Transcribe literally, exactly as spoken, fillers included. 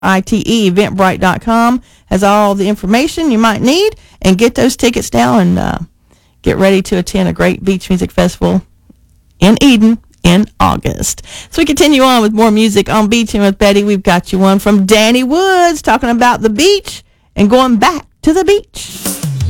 I T E, eventbrite dot com has all the information you might need, and get those tickets now and uh, get ready to attend a great beach music festival in Eden in August. So we continue on with more music on Beaching with Betty. We've got you one from Danny Woods talking about the beach and going back to the beach.